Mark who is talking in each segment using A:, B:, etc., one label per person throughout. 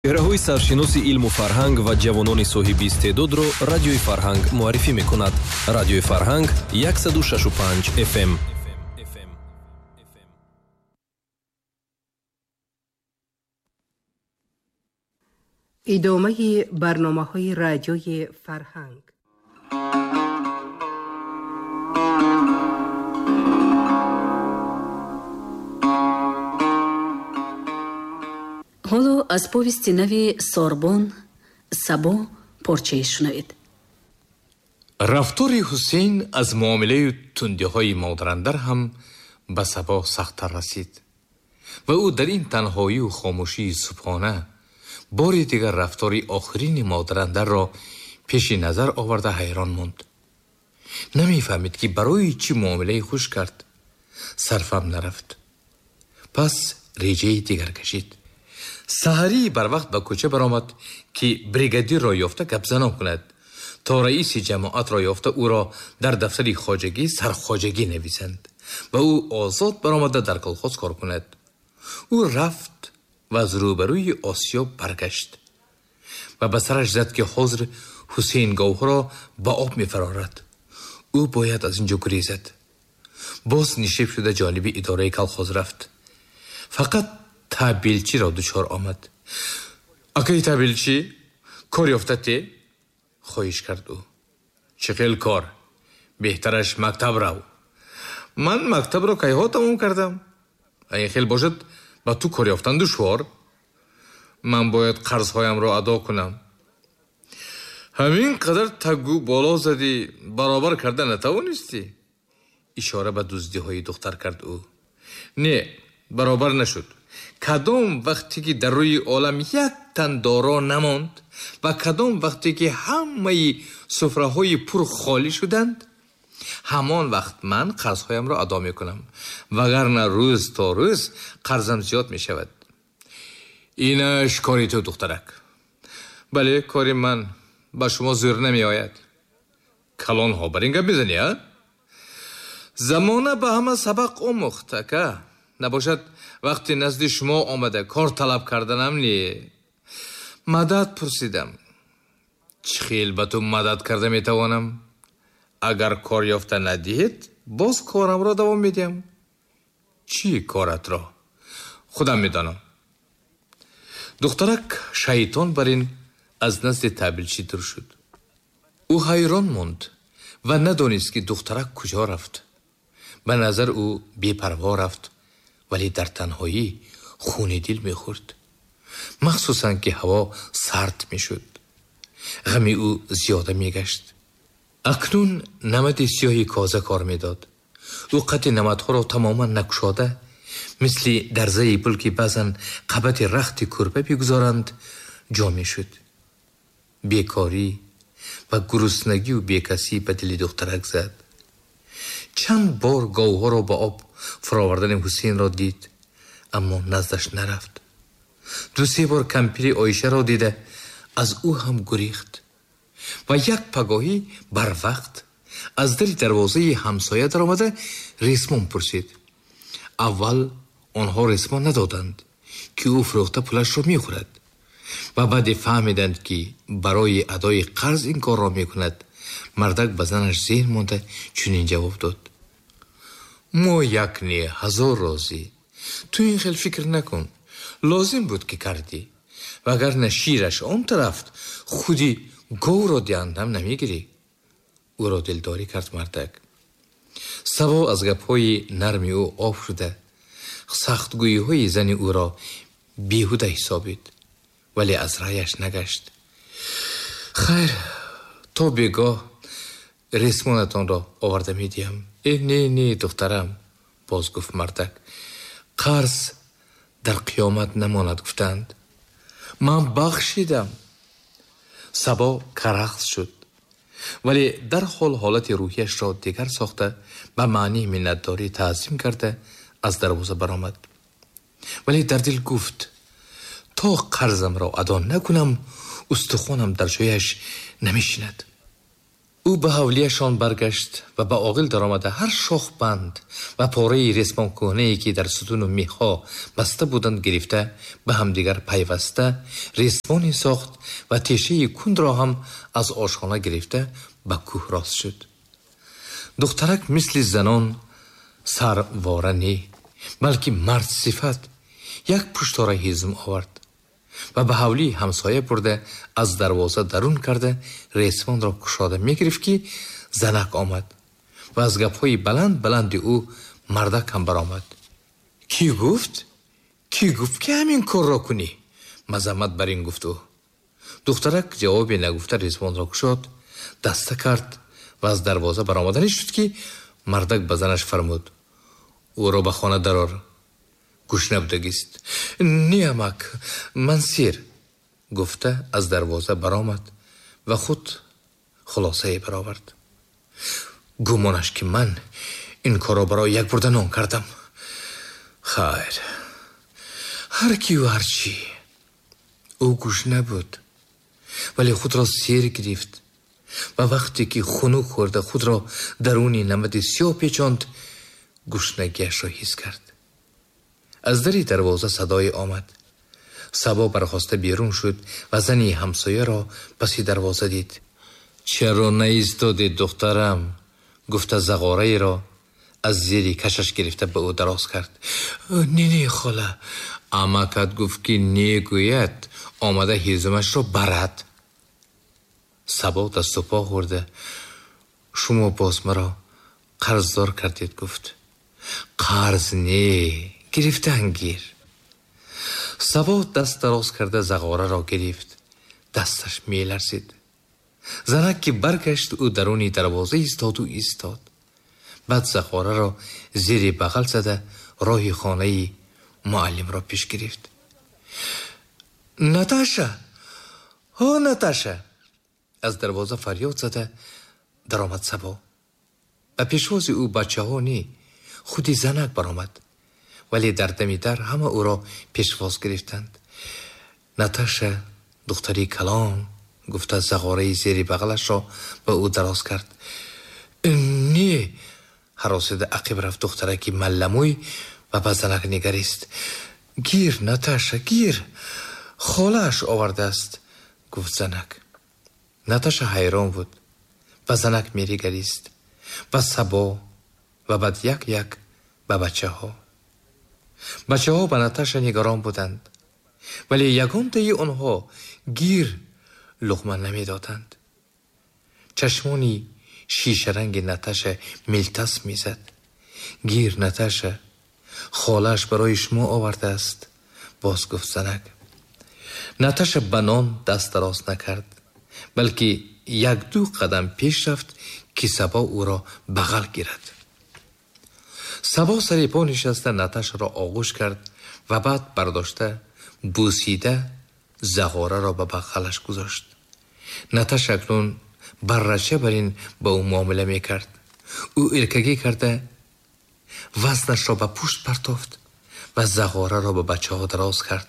A: чеҳраҳои саршиноси илму фарҳанг ва ҷавонони соҳиби истеъдодро радиои фарҳанг муаррифӣ мекунад. радиои фарҳанг 106.5 FM.
B: идомаи барномаҳои радиои фарҳанг.
C: ҳоло аз повести нави Сорбон Сабо порчае шунавед.
D: рафтори Ҳусейн аз муомилаи тундиҳои модарандар ҳам ба Сабо сахттар расид ва ӯ дар ин танҳоию хомӯшии субҳона бори дигар рафтори охирини модарандарро пеши назар оварда ҳайрон монд. намефаҳмид ки барои чӣ муомилаи хуш кард. сарфам нарафт. пас реҷаи дигар кашид. саҳарӣ барвақт ба кӯча баромад ки бригадирро ёфта гапзанон кунад, то раиси ҷамоатро ёфта ӯро дар дафтари хоҷагӣ сархоҷагӣ нависанд ва ӯ озод баромада дар колхоз кор кунад. ӯ рафт ва аз рӯбарӯи осиёб баргашт ва ба сараш зад ки ҳозир Ҳусейн говҳоро ба об мефарорад. ӯ бояд аз ин ҷо гурезад. боз нишеб шуда ҷониби идораи колхоз рафт. фақат табилчиро дучор омад. акаи табилчи, кор ёфтате? хоҳиш кард ӯ. чӣ хел кор? беҳтараш мактаб рав. ман мактабро кайҳо тамом кардам. агар хел бошад ба ту кор ёфтан душвор. ман бояд қарзҳоямро адо кунам. ҳамин қадар тагу боло задӣ, баробар карда натавонистӣ? ишора ба дуздиҳои духтар кард ӯ. не, баробар нашуд. кадом вақте ки дар рӯи олам як тан доро намонд ва кадом вақте ки ҳамаи суфраҳои пур холӣ шуданд, ҳамон вақт ман қарзҳоямро адо мекунам, вагарна рӯз то рӯз қарзам зиёд мешавад. инаш кори ту, духтарак. бале, кори ман ба шумо зӯр намеояд. калонҳо бар ин гап мезанӣ, а? замона ба ҳама сабақ омӯхт, ака. набошад вақти назди шумо омада кор талаб карданам не. мадад пурсидам. чӣ хел ба ту мадад карда метавонам? агар кор ёфта надиҳед, боз корамро давом медиҳам. чӣ коратро? худам медонам. духтарак шайтон бар ин аз назди табилчӣ дур шуд. ӯ ҳайрон монд ва надонист ки духтарак куҷо рафт. ба назар ӯ бепарво рафт, вале дар танҳоӣ хуни дил мехӯрд. махсусан ки ҳаво сард мешуд. ғами ӯ зиёда мегашт. акнун намади сиёҳи коза кор медод. ӯ қадди намадҳоро тамоман накушода, мисли дарзаи пул ки баъзан қабати рахти кӯрпа бигузоранд, ҷо мешуд. бекорӣ ва гуруснагию бекасӣ ба дили духтарак зад. чанд бор говҳоро ба об фуровардани Ҳусейнро дид, аммо наздаш нарафт. ду се бор кампири Оишаро дида, аз ӯ ҳам гурехт ва як пагоҳӣ барвақт аз дари дарвозаи ҳамсоя даромада ресмон пурсид. аввал онҳо ресмон надоданд ки ӯ фурӯхта пулашро мехӯрад ва баъде фаҳмиданд ки барои адои қарз ин корро мекунад. мардак ба занаш зеҳн монда чунин ҷавоб дод. мо як не ҳазор розӣ. ту ин хел фикр накун. лозим буд ки кардӣ. вагарна шираш он тараф худи говро диҳандам намегирӣ. ӯро дилдорӣ кард мардак. Сабо аз гапҳои нарми ӯ об шуда, сахтгӯиҳои зани ӯро беҳуда ҳисобид, вале аз раяш нагашт. хайр, то бегоҳ ресмонатонро оварда медиҳам. не духтарам, боз гуфт мардак. қарз дар қиёмат намонад гуфтанд. ман бахшидам. Сабо карахс шуд, вале дарҳол ҳолати рӯҳияшро дигар сохта ба маънии миннатдорӣ таъзим карда аз дарвоза баромад. вале дар дил гуфт, то қарзамро адо накунам, устухонам дар ҷояш намешинад. او به حولیشان برگشت و با عاقل درآمده هر شاخ بند و پاره رسمان کهنه‌ای که در ستون و میخها بسته بودند گرفته به همدیگر پیوسته رسمانی ساخت و تیشه کند را هم از آشخانه گرفته به کوه راست شد. دخترک مثل زنان سرواره نی بلکه مرد صفت یک پشتاره هیزم آورد و به حولی همسایه برده از دروازه درون کرده رسمان را کشاده میگرفت که زنک آمد و از گپ‌های بلند بلند او مردک هم برآمد. کی گفت که همین کار را کنی؟ مذمت بر این گفت او. دخترک جوابی نگفته رسمان را کشاد، دسته کرد و از دروازه برآمدنی شد که مردک به زنش فرمود او را به خانه درآر، گوش نبودگیست. نیامک من سیر گفته از دروازه برآمد و خود خلاصه برآورد. گمانش که من این کار را برای یک برده نان کردم. خیر، هر کی و هر چی. او گوش نبود ولی خود را سیر گرفت و وقتی که خنک خورده خود را درونی نمد سیاه پیچاند گشنگیش را حس کرد. از دری دروازه صدای آمد. صبا برخاسته بیرون شد و زنی همسایه را پسی دروازه دید. چرا نایستادی دخترم؟ گفته زغاره را از زیری کشش گرفته به او دراز کرد. نی خاله، عمکت گفت که نیگوید آمده هیزمش را برد. صبا دست و پا خورده شما باز مرا قرضدار کردید. گفت قرض نی، گرفتن گیر. صبا دست دراز کرده زغاره را گرفت. دستش می لرزید. زنک که برگشت او درونی دروازه ایستاد. بعد زغاره را زیر بغل زده راه خانه معلم را پیش گرفت. ناتاشا، ناتاشا، از دروازه فریاد زده درآمد صبا. به پیشواز او بچه ها نی، خودی زنک برآمد ولی در دمی در همه او را پیشواز گرفتند. ناتاشا دختری کلان گفته زغاره زیر بغلش را به او دراز کرد. نی، هراسیده عقب رفت دخترکی ملموی و به زنک نگریست. گیر ناتاشا گیر، خاله‌اش آورده است، گفت زنک. ناتاشا حیران بود. به زنک می‌نگریست، به صبا و بعد یک یک به بچه ها. بچه ها به ناتاشا نگران بودند ولی یگان تایی آنها گیر لقمه نمی دادند. چشمانی شیشه رنگ ناتاشا ملتس می زد. گیر ناتاشا، خالش برای شما آورده است، باز گفت زنک. ناتاشا به نان دست دراز نکرد بلکه یک دو قدم پیش رفت که صبا او را بغل گیرد. صبا سر پا نشسته ناتاشا را آغوش کرد و بعد برداشته بوسیده زغاره را به بغلش گذاشت. ناتاشا اکنون برچه برین با او معامله می کرد. او ارکگی کرده وزنش را به پشت پرتافت و زغاره را به بچه ها دراز کرد.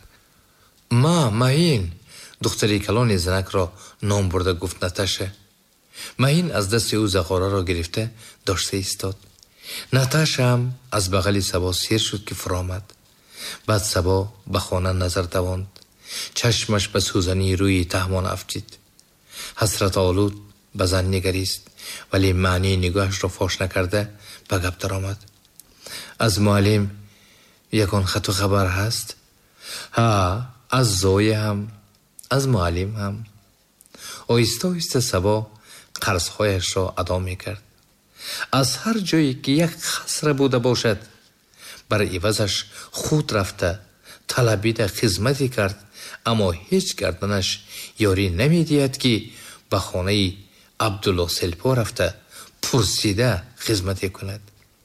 D: ماهین، دختری کلان زنک را نام برده گفت ناتاشا. ماهین از دست او زغاره را گرفته داشته ایستاد. ناتاشا هم از بغل صبا سیر شد که فرآمد. بعد صبا به خانه نظر دواند. چشمش به سوزنی روی تهمان افتید. حسرت آلود به زن نگریست ولی معنی نگاهش را فاش نکرده به گپ درآمد. از معلم یکان خط و خبر هست؟ ها، از زوی هم، از معلم هم. آیسته آیسته صبا قرضهایش را ادا می کرد. از هر جایی که یک خسره بوده باشد بر عوضش خود رفته طلبیده خدمتی کرد، اما هیچ گردنش یاری نمی دید که به خانه عبدالله سلپا رفته پرسیده خدمتی کند.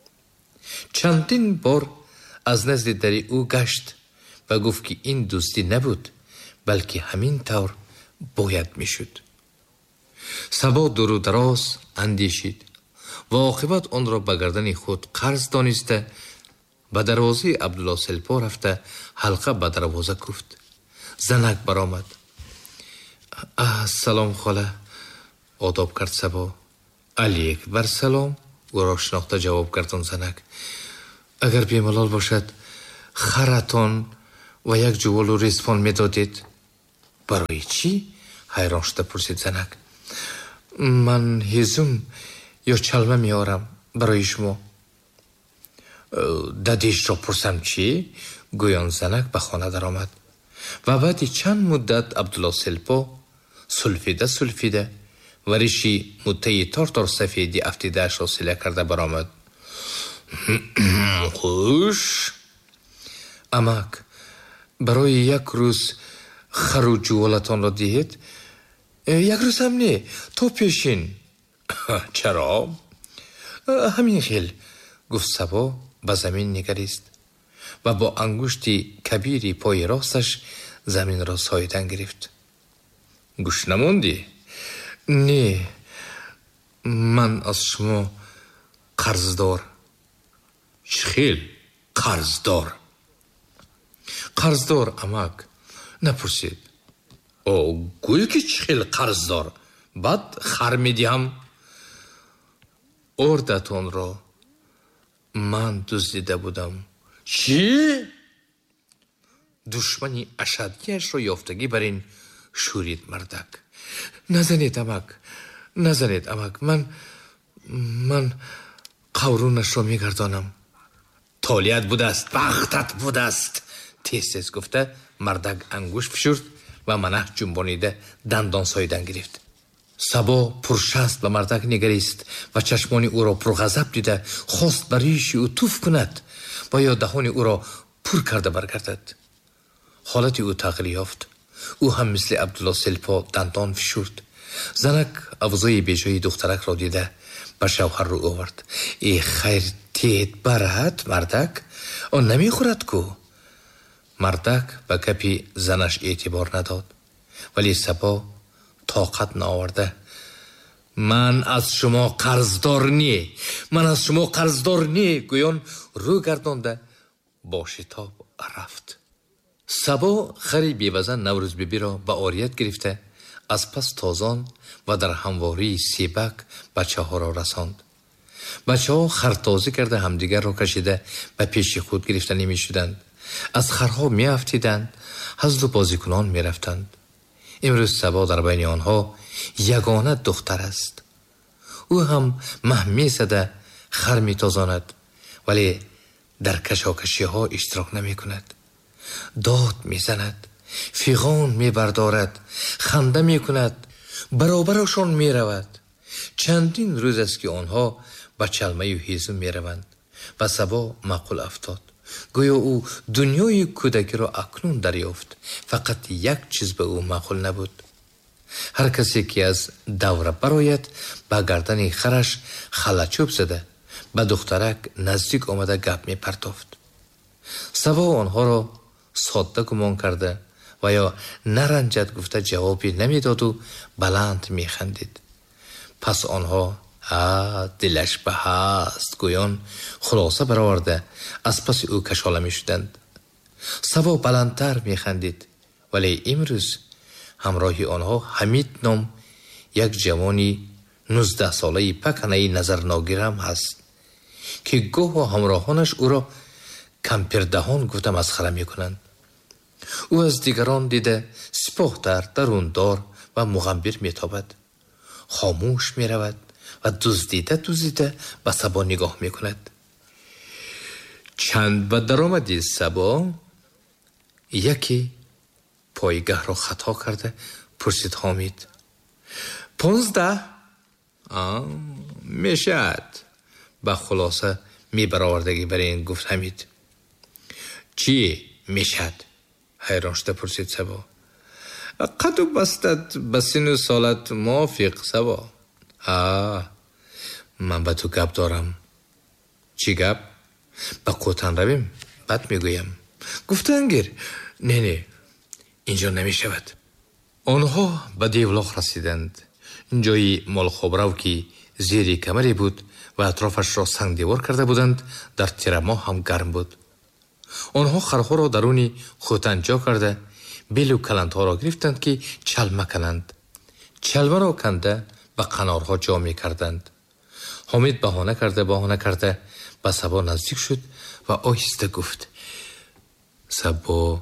D: چندین بار از نزد دری او گشت و گفت که این دوستی نبود بلکه همین طور باید می شد. صبا دور و دراز اندیشید و عاقبت آن را به گردن خود قرض دانسته به دروازه عبدالله سلپا رفته حلقه به دروازه کوفت. زنک برآمد. سلام خاله، آداب کرد صبا алейкум салом. ӯро шинохта ҷавоб гардон занак. агар бемалол бошад харатон ва як ҷуволу респон медодед. барои чӣ? ҳайрон шуда пурсид занак. ман ҳезум ё чалма меорам барои шумо. дадишро пурсам чӣ? гӯён занак ба хона даромад. ва баъди чанд муддат Абдулло Селпо сулфида ва риши муттаи тор сафеди афтидаашро сила карда баромад. хуш амак, барои як рӯз хару ҷуволатонро диҳед? як рӯз ҳам не, то пешин. чаро? ҳамин хел, гуфт Сабо ба замин нигарист ва бо ангушти кабири пои росташ заминро соидан гирифт. гӯш намондӣ? не, ман аз шумо қарздор. чӣ хел қарздор? қарздор амак, напурсед. гӯй ки чӣ хел қарздор? баъд хар медиҳам. ордатонро ман дуздида будам. чӣ? душмани ашадиашро ёфтагӣ бар ин шӯрид мардак. назанед амак, ман қаврунашро мегардонам. толият будааст, бахтат будааст. тез гуфта мардак ангуш фишурд ва манаҳ ҷумбонида дандон соидан гирифт. Сабо пуршаст ба мардак нигарист ва чашмони ӯро пурғазаб дида хост ба риши ӯ туф кунад ва ё даҳони ӯро пур карда баргардад. ҳолати ӯ тағйир ёфт. ӯ ҳам мисли Абдулло Селпо дандон фишурд. занак авзои беҷои духтаракро дида ба шавҳар рӯ овард. хайр тед барад мардак? он намехӯрад кӯ? мардак ба гапи занаш эътибор надод, вале Сабо тоқат наоварда: ман аз шумо қарздор не, гӯён рӯ гардонда бо шитоб рафт. Сабо хари бевазан Наврӯзбибиро ба орият гирифта аз пас тозон ва дар ҳамвории себак бачаҳоро расонд. бачаҳо хартозӣ карда ҳамдигарро кашида ба пеши худ гирифтанӣ мешуданд. аз харҳо меафтиданд, ҳазлу бозикунон мерафтанд. имрӯз Сабо дар байни онҳо ягона духтар аст. ӯ ҳам маҳ месада хар метозонад, вале дар кашокашиҳо иштирок намекунад. дод мезанад, фиғон мебардорад, ханда мекунад, баробарашон меравад. чандин рӯз аст ки онҳо ба чалмаю ҳезум мераванд ва Сабо маъқул афтод. гӯё ӯ дунёи кӯдакиро акнун дарёфт. фақат як чиз ба ӯ маъқул набуд. ҳар касе ки аз давра барояд ба гардани хараш халачӯб зада ба духтарак наздик омада гап мепартофт. Сабо онҳоро содда гумон карда ва ё наранҷад гуфта ҷавоби намедоду баланд механдид. пас онҳо дилаш баҳаст гӯён хулоса бароварда аз паси ӯ кашола мешуданд. Сабо баландтар механдид, вале имрӯз ҳамроҳи онҳо Ҳамид ном як ҷавони 19 солаи паканаи назарногирам ҳаст, ки гоҳо ҳамроҳонаш ӯро кампирдаҳон гуфта масхара мекунанд. ӯ аз дигарон дида сипоҳтар, дарундор ва муғамбир метобад. хомӯш меравад ва дуздида ба Сабо нигоҳ мекунад. чанд ба даромади Сабо? яке пойгаҳро хато карда пурсид Ҳомид. 15? мешад. ба хулоса мебаровардагӣ бар ин гуфт Ҳамид. чӣ мешад? ҳайрон шуда пурсид Сабо. қаду бастат ба сину солат мувофиқ Сабо. ман ба ту гап дорам. чӣ гап? ба қӯтан равем, баъд мегӯям. гуфтан гир. не, инҷо намешавад. онҳо ба девлоқ расиданд. ҷои молхобрав ки зери камаре буд ва атрофашро сангдевор карда буданд, дар тирамоҳ ҳам гарм буд. онҳо харҳоро даруни қӯтан ҷо карда белу каландҳоро гирифтанд ки чалма кананд. чалмаро канда ба қанорҳо ҷо мекарданд. حامد بهانه کرده به صبا نزدیک شد و آهسته گفت: صبا،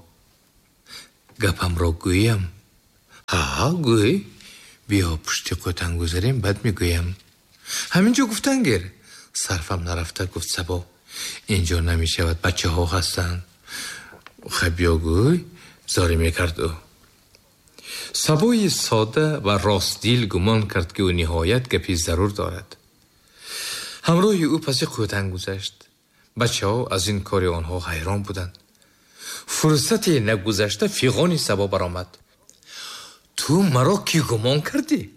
D: گپم را گویم؟ ها گوی، بیا پشت قوتن گذاریم بعد میگویم. همینجا گفتن گیر. صرفم نرفته گفت صبا. اینجا نمیشود، بچه ها هستن. خب بیا گوی. زاری میکرد او. صبای ساده و راستدیل گمان کرد که او نهایت گپی ضرور دارد. همراه او پس قوتن گذشت. بچه ها از این کار آنها حیران بودند. فرصتی نگذشته فیغان صبا برآمد. تو مرا کی گمان کردی؟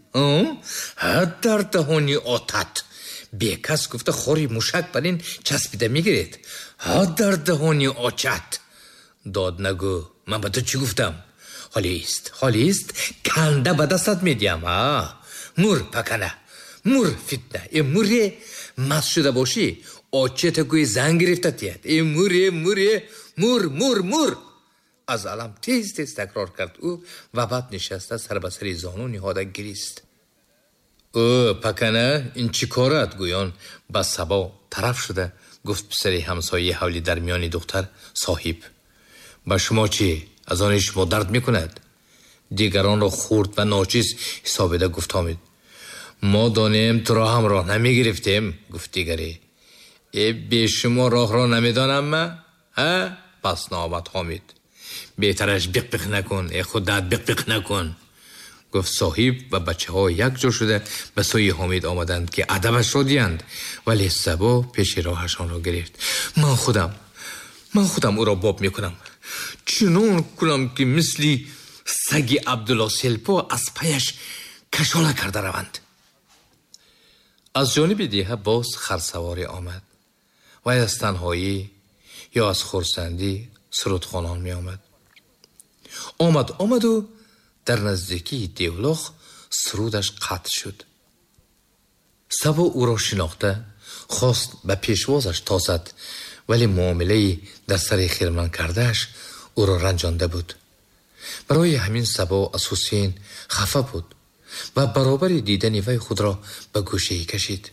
D: حد در دهانی آتت. بیکس گفته خوری موشک بر این چسبیده میگیرید. حد در دهانی آچت. داد نگو، من به تو چی گفتم؟ حالی است کنده به دستت میدیم. مور پکنه، مور فتنه. این موری مست شده باشی آچت گوی زنگ گرفته تید. این موری مور. از علم تیز تکرار کرد او و بعد نشسته سر به سر زانو نهاده گریست. او پکنه، این چی کارت؟ گویان به صبا طرف شده گفت پسر همسایه حولی در میان دختر: صاحب، با شما چی؟ از آن شما درد میکند؟ دیگران را خورد و ناچیز حسابیده گفت حامد. ما دانیم تو را هم راه نمیگرفتیم. گفت دیگری: به شما راه نمیدانم من؟ پس نامد حامد. بهترش بق نکن، خودت بق نکن. گفت صاحب و بچه ها یک جور شده به سوی حامد آمدند که ادبش را دیند، ولی صبا پیش راهشان را گرفت. من خودم او را باب میکنم، چنون کنم که مثلی سگی عبدالله سلپا از پیش کشانه کرده روند. از جانب دیه باز خرسواری آمد و از تنهایی یا از خرسندی سرودخوانان می آمد. آمد و در نزدیکی دیولاخ سرودش قطع شد. صبا او را شناخته خواست به پیشوازش تازد، ولی معامله در سر خیرمن کردهش او را رنجانده بود. برای همین صبا از حسین خفه بود و برابر دیدن وی خود را به گوشه‌ای کشید.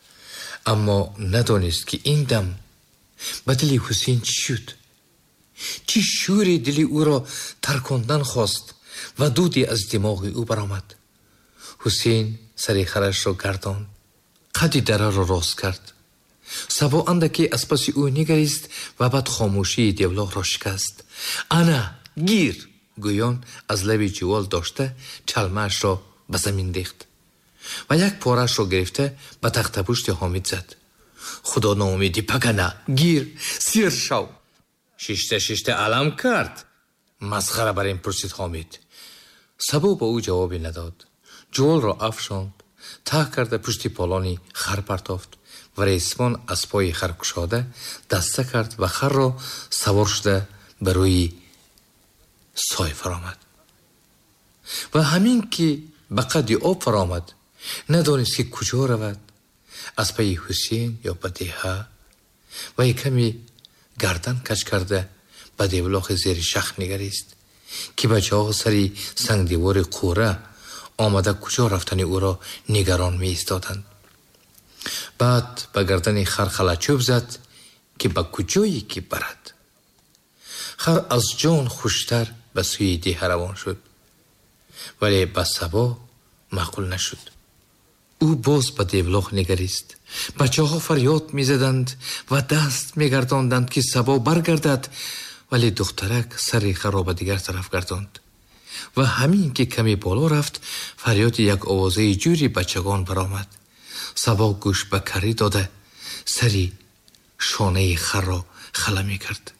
D: اما ندانست که این دم به دل حسین چی شد. چی شوری دلی او را ترکاندن خواست و دودی از دماغ او برآمد. حسین سر خرش را گرداند، قدی دره را راست کرد. صبا اندکی از پس او نگریست و بعد خاموشی دیولاغ را شکست. انا گیر گویان از لب جوال داشته چلمه‌اش را به زمین ریخت و یک پارش را گرفته به تخت پشت حامد زد. خدا ناامیدی پکنه، گیر، سیر شو. ششته علم کرد. مسخره بر این پرسید حامد. صبا با او جوابی نداد. جوال را افشاند، ته کرده پشت پالانی خر پرتافت و ریسمان از پای خر کشاده دسته کرد و خر را سوار شده به روی سای فرامد. و همین که به قد آب فرامد ندانست که کجا رود، از پای حسین یا به دیه. و کمی گردن کش کرده به دیولاخ زیر شخ نگریست که بچه ها سری سنگ دیوار قوره آمده کجا رفتن او را نگران می ایستادند. بعد به گردن خر خلچوب زد که به کجایی که برد. خر از جان خوشتر به سوی دیه روان شد، ولی به صبا معقول نشد. او باز به دیولاخ نگریست. بچه ها فریاد می زدند و دست می گرداندند که صبا برگردد، ولی دخترک سر خر را به دیگر طرف گرداند و همین که کمی بالا رفت فریاد یک آوازه جوری بچگان برآمد. صبا گوش به کری داده سری شانه خر را خلمی کرد.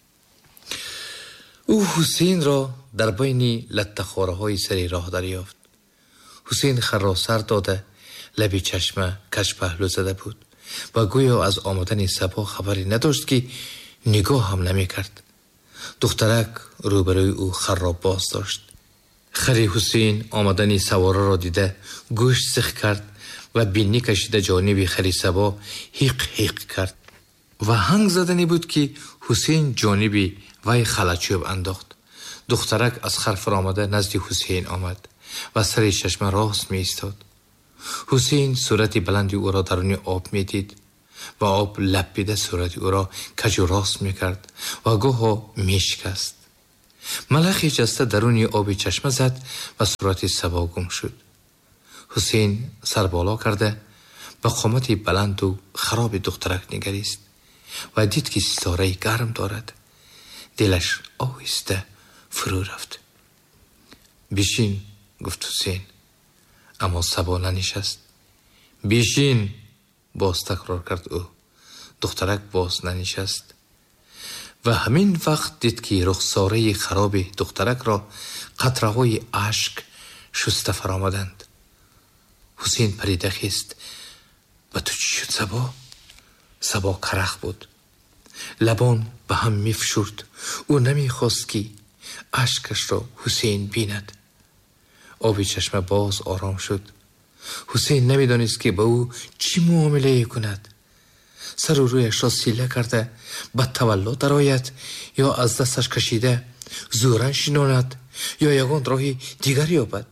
D: او حسین را در بین لطخواره های سری راه دریافت. حسین خر را سر داده لبی چشمه کش پهلو زده بود و گویا از آمدن صبا خبری نداشت که نگاه هم نمی کرد. دخترک روبروی او خر را باز داشت. خری حسین آمدن سواره را دیده گوش سخ کرد و بینی کشیده جانب خری صبا هیق کرد و هنگ زدنی بود که حسین جانبی وی خلچوب انداخت. دخترک از خر فرآمده نزد حسین آمد و سر چشمه راست می ایستاد. حسین صورت بلندی او را درون آب میدید و آب لپیده صورت او را کج و راست میکرد و گاه میشکست. ملخی جسته درون آب چشمه زد و صورت صبا گم شد. حسین سر بالا کرده به قامت بلند و خراب دخترک نگریست و دید که ستاره گرم دارد. دلش آهسته فرو رفت. بیشین، گفت حسین، اما صبا ننشست. بیشین، باز تکرار کرد او. دخترک باز ننشست و همین وقت دید که رخساره خراب دخترک را قطره‌های اشک شسته فرآمدند. حسین پریده خیست. و تو چی شد صبا؟ صبا کرخ بود. لبان به هم میفشرد. او نمیخواست که اشکش را حسین بیند. آب چشم باز آرام شد. حسین نمیدانست که با او چی معامله کند. سر و رویش را سیله کرده به تولد درآید یا از دستش کشیده زورن شناند یا یگان راهی دیگر یابد.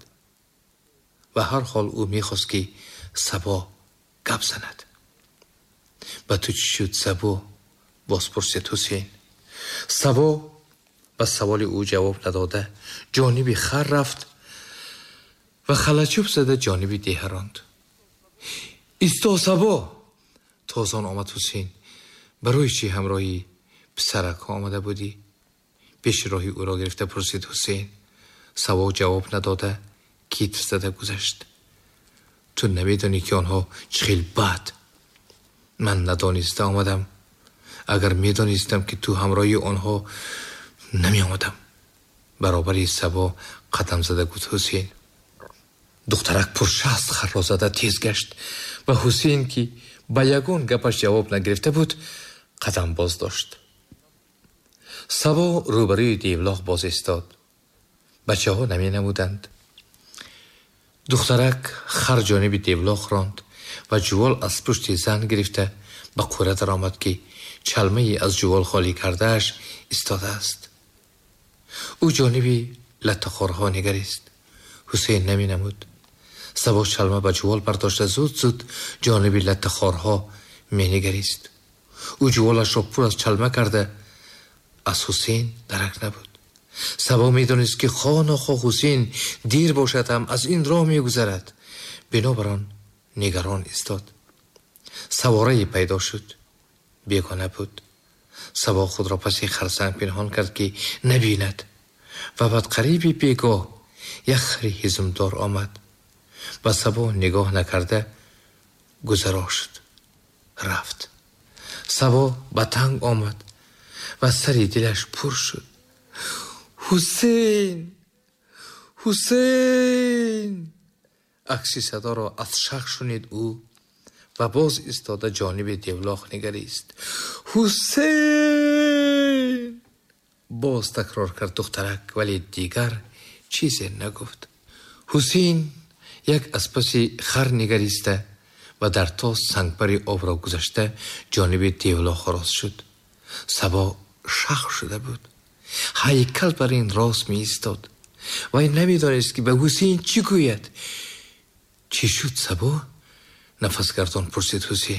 D: و هر حال او میخواست که صبا گپ زند. به تو چی شد صبا؟ باز پرسید حسین. صبا به سوال او جواب نداده جانب خر رفت و خلچوب زده جانب ده راند. ایستا صبا! تازان آمد حسین. برای چی همراهی پسرک آمده بودی؟ پیش راهی او را گرفته پرسید حسین. صبا جواب نداده کیت زده گذشت. تو نمیدانی که آنها چخیل بد. من ندانسته آمدم. اگر میدانستم که تو همراهی آنها نمی آمدم. برابری صبا قدم زده گفت حسین. دخترک پرشست خر را زده تیز گشت و حسین که با یگان گپش جواب نگرفته بود قدم باز داشت. صبا روبروی دیولاغ باز استاد. بچه ها نمی نمودند. دخترک خر جانب دیولاغ راند و جوال از پشت زن گرفته به قوره در آمد که چلمه از جوال خالی کردهش استاده است. او جانبی لطخارها نگریست. حسین نمی نمود. صبا چلمه به جوال برداشته زود جانبی لطخارها می نگریست. او جوالش را پر از چلمه کرده از حسین درک نبود. صبا می دانست که خواه حسین دیر باشد هم از این راه می گذرد. بنابراین نگران استاد. سواره پیدا شد. بیگانه بود. صبا خود را پس خرسنگ پنهان کرد که نبیند و بعد قریبی بیگاه یک خری هزمدار آمد و صبا نگاه نکرده گذرا شد. رفت. صبا به تنگ آمد و سری دلش پر شد. حسین! حسین! عکسی صدا را از شق شنید او و باز ایستاده جانب دیولاغ نگریست. حسین! باز تکرار کرد دخترک ولی دیگر چیزی نگفت. حسین یک از پس خر نگریسته و در تا سنگبری آب را گذشته جانب دیولاغ راست شد. صبا شق شده بود. هیکل بر این راست می ایستاد و این نمیدانست که به حسین چی گوید. چی شد صبا؟ نفس گردان پرسید حسین.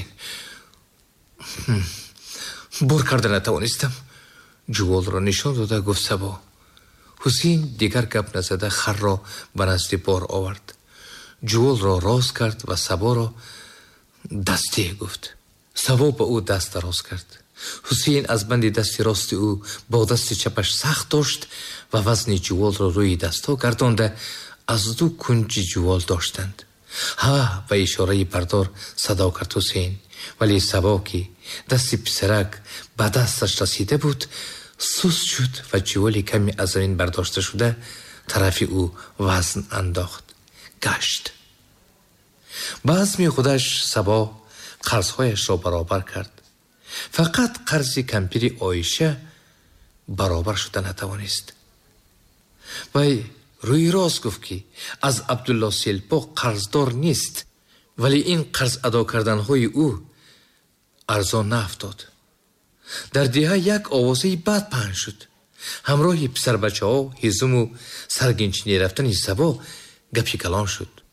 D: بر کرده نتوانستم. جوال را نشان داده گفت صبا. حسین دیگر گپ نزده خر را به نزد بار آورد. جوال را راست کرد و صبا را دستی گفت. صبا به او دست دراز کرد. حسین از بند دست راست او با دست چپش سخت داشت و وزن جوال را روی دستا گردانده از دو کنج جوال داشتند. ها و اشاره بردار صدا کرد حسین. ولی صبا که دست پسرک به دستش رسیده بود سست شد و جوالی کمی از زمین برداشته شده طرف او وزن انداخت. گشت. با عزم خودش صبا قرضهایش را برابر کرد. فقط قرض کمپیر عایشه برابر شده نتوانست. وی روی راست گفت که از عبدالله سیلپا قرضدار نیست ولی این قرض ادا کردنهای او ارزان نافتاد. در دیه یک آوازه بد پهن شد. همراه پسر بچه ها هیزم و سرگنچینی رفتن صبا گپی کلان شد.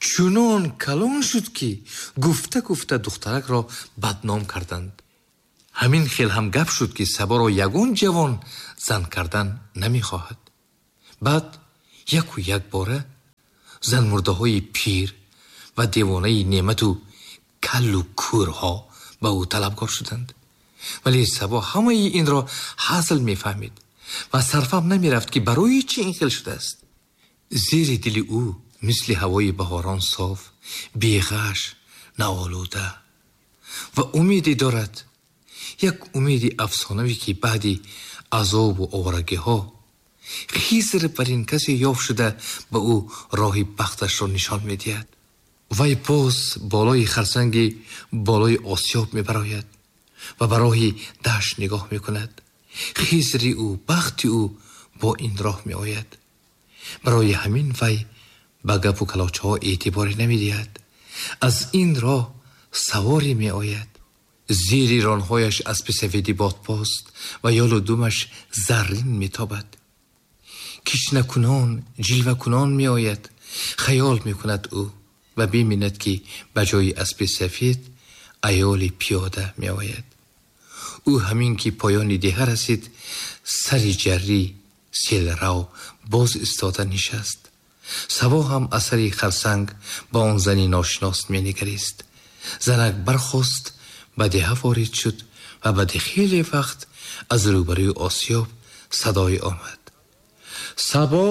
D: чунон калон шуд ки гуфта гуфта духтаракро бадном карданд. ҳамин хел ҳам гап шуд ки Саборо ягон ҷавон зан кардан намехоҳад. баъд яку як бора занмурдаҳои пир ва девонаи неъмату каллу кӯрҳо ба ӯ талабгор шуданд. вале Сабо ҳамаи инро ҳазл мефаҳмид ва сарфам намерафт ки барои чӣ ин хел шудааст. зери дили ӯ мисли ҳавои баҳорон соф, беғаш, наолуда ва умеде дорад. як умеди афсонавӣ ки баъди азобу оварагиҳо хизрбарин касе ёфт шуда ба ӯ роҳи бахташро нишон медиҳад. вай боз болои харсанги болои осёб мебарояд ва ба роҳи дашт нигоҳ мекунад. хизри ӯ, бахти ӯ бо ин роҳ меояд. барои ҳамин вай ба гапу калочаҳо эътиборе намедиҳад. аз ин роҳ саворе меояд. зери ронҳояш аспи сафеди бодпост ва ёлу думаш заррин метобад. кишнакунон, ҷилвакунон меояд. хаёл мекунад ӯ ва биминад ки ба ҷои аспи сафед аёли пиёда меояд. ӯ ҳамин ки поёни деҳа расид, сари ҷаррӣ селрав боз истода нишаст. Сабо ҳам асари харсанг ба он зани ношинос менигарист. занак бархост, ба деҳа ворид шуд ва баъди хеле вақт аз рӯбарӯи осёб садое омад. Сабо!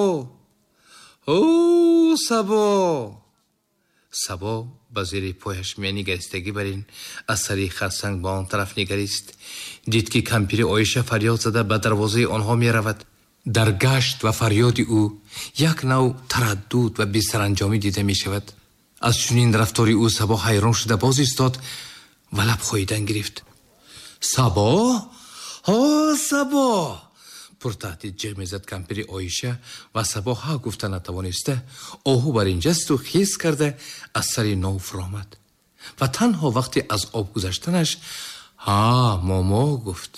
D: О, Сабо! Сабо ба зери пояш менигаристаги барин аз сари харсанг ба он тараф нигарист. дид ки кампири Оиша фарёд зада ба дарвозаи онҳо меравад. дар гашт ва фарёди ӯ як нав тараддуд ва бесаранҷомӣ дида мешавад. аз чунин рафтори ӯ Сабо ҳайрон шуда боз истод ва лаб хоидан гирифт. Сабо? О, Сабо! пуртаҳдид ҷиғ мезад кампири Оиша ва Сабо ҳа гуфта натавониста оҳу бар ин ҷасту хез карда аз сари нов фуромад ва танҳо вақти аз об гузаштанаш ҳа момо гуфт.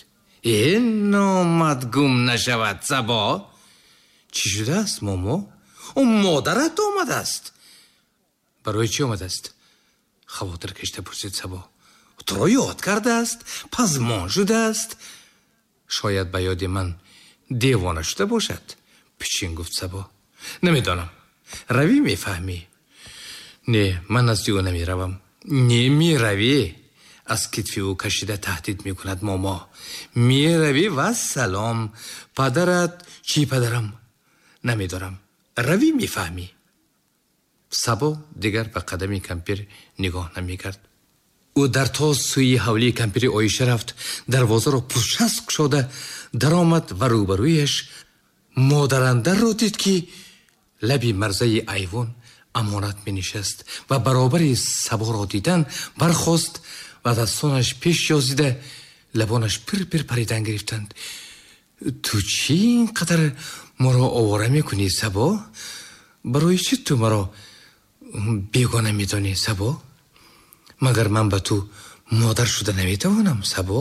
D: номад гум нашавад, Сабо. чӣ шудааст, момо? модарат омадааст. барои чӣ омадааст? хавотир кашида пурсид Сабо. туро ёд кардааст? пазмон шудааст? шояд ба ёди ман девона шуда бошад. пичин гуфт Сабо. намедонам. равӣ мефаҳмӣ. не, ман назди ӯ намеравам. немеравӣ. аз китфи ӯ кашида таҳдид мекунад момо. меравӣ ва салом. падарат чӣ падарам? намедорам. равӣ мефаҳмӣ. Сабо дигар ба қадами кампир нигоҳ намекард. ӯ дар то сӯи ҳавлии кампири Оиша рафт, дарвозаро пуршаст кушода даромад ва рӯбарӯяш модарандарро дид ки лаби марзаи айвон амонат менишаст ва баробари Саборо дидан бархост ва дастонаш пеш ёзида лабонаш пир паридан гирифтанд. ту чӣ ин қадар моро овора мекунӣ, Сабо? барои чӣ ту маро бегона медонӣ, Сабо? магар ман ба ту модар шуда наметавонам, Сабо?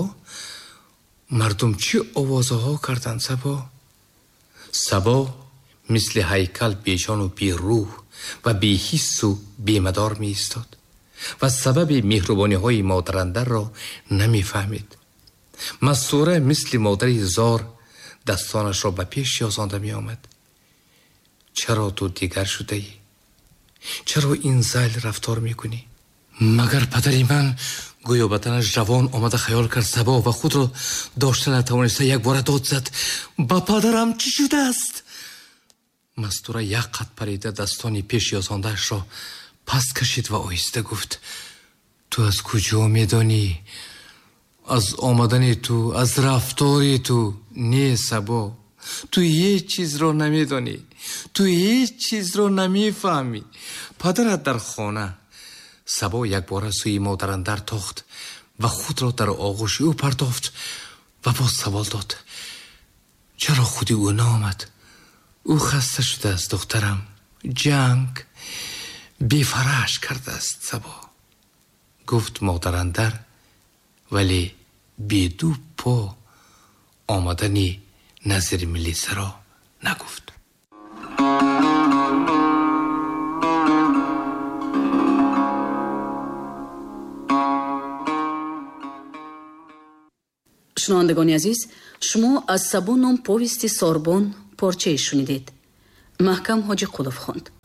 D: мардум чӣ овозаҳо карданд, Сабо? Сабо мисли ҳайкал беҷону берӯҳ ва беҳиссу бемадор меистод ва сабаби меҳрубониҳои модарандарро намефаҳмид. Мастура мисли модари зор дастонашро ба пеш ёзонда меомад. чаро ту дигар шудаӣ? чаро ин зайл рафтор мекунӣ? магар падари ман гӯё ба танаш ҷавон омада хаёл кард, Сабо, ва худро дошта натавониста якбора дод зад. ба падарам чӣ шудааст? Мастура як қад парида dastoни пеш ёзондаашро паст кашид ва оҳиста гуфт. ту аз куҷо медонӣ? аз омадани ту, аз рафтори ту? не, Сабо, ту ҳеҷ чизро намедонӣ. ту ҳеҷ чизро намефаҳмӣ. падарат дар хона. Сабо якбора сӯи модарандар тохт ва худро дар оғӯши ӯ партофт ва боз савол дод. чаро худи ӯ наомад? ӯ хаста шудааст, духтарам. ҷанг бефараш кардааст, Сабо. гуфт модарандар, вале беду по омадани назири милисаро нагуфт.
C: шунавандагони азиз, шумо аз Сабо ном повести Сорбон порчае шунидед. Маҳкам Ҳоҷиқулов хонд.